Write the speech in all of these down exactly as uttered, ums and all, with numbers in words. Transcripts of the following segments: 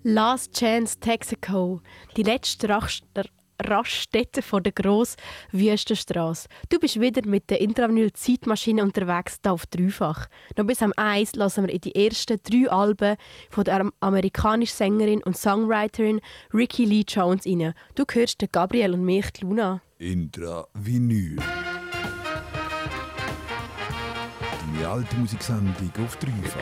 Last Chance Texaco, die letzte Rach- Raststätte vor der grossen Wüstenstrasse. Du bist wieder mit der Intravinyl-Zeitmaschine unterwegs, hier auf Dreifach. Noch bis am eins lassen wir in die ersten drei Alben von der amerikanischen Sängerin und Songwriterin Ricky Lee Jones rein. Du hörst den Gabriel und mich, die Luna. Intravinyl. Deine alte Musiksendung auf Dreifach.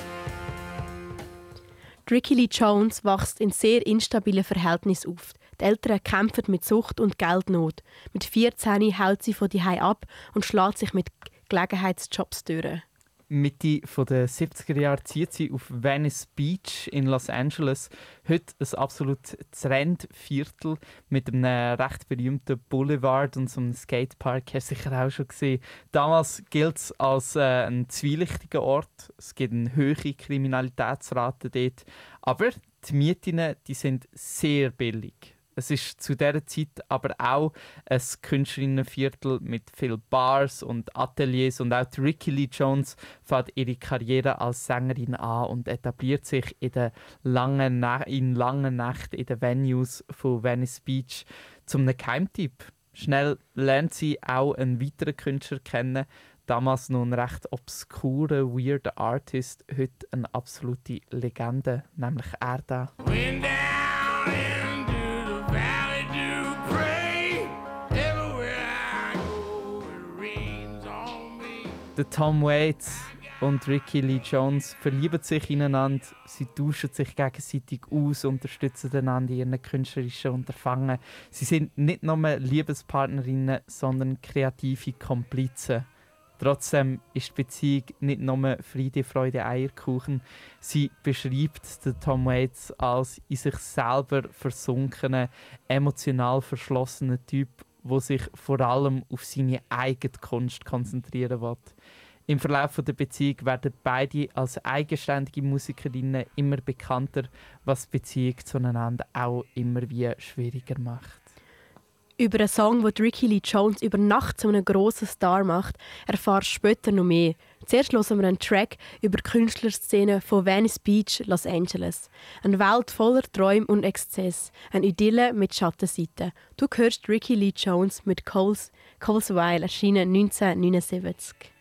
Ricky Lee Jones wächst in sehr instabilen Verhältnissen auf. Die Eltern kämpfen mit Sucht und Geldnot. Mit vierzehn haut sie von Hause ab und schlägt sich mit Gelegenheitsjobs durch. Mitte der siebziger Jahre zieht sie auf Venice Beach in Los Angeles. Heute ein absolut Trendviertel mit einem recht berühmten Boulevard und so einem Skatepark. Hast du sicher auch schon gesehen. Damals gilt es als äh, ein zwielichtiger Ort. Es gibt eine hohe Kriminalitätsrate dort. Aber die Mieten die sind sehr billig. Es ist zu dieser Zeit aber auch ein Künstlerinnenviertel mit vielen Bars und Ateliers. Und auch die Ricky Lee Jones fängt ihre Karriere als Sängerin an und etabliert sich in, den langen, in langen Nächten in den Venues von Venice Beach zum einem Geheimtipp. Schnell lernt sie auch einen weiteren Künstler kennen. Damals noch ein recht obskurer, weirder Artist, heute eine absolute Legende, nämlich er da. Der Tom Waits und Ricky Lee Jones verlieben sich ineinander, sie tauschen sich gegenseitig aus, unterstützen einander in ihren künstlerischen Unterfangen. Sie sind nicht nur Liebespartnerinnen, sondern kreative Komplizen. Trotzdem ist die Beziehung nicht nur Friede, Freude, Eierkuchen. Sie beschreibt den Tom Waits als in sich selber versunkenen, emotional verschlossenen Typ, der sich vor allem auf seine eigene Kunst konzentrieren will. Im Verlauf der Beziehung werden beide als eigenständige Musikerinnen immer bekannter, was die Beziehung zueinander auch immer wie schwieriger macht. Über einen Song, den Ricky Lee Jones über Nacht zu einem grossen Star macht, erfahrst du später noch mehr. Zuerst hören wir einen Track über die Künstlerszene von Venice Beach, Los Angeles. Eine Welt voller Träume und Exzess. Eine Idylle mit Schattenseiten. Du hörst Ricky Lee Jones mit Coles, Coles Wild, erschienen neunzehnhundertneunundsiebzig.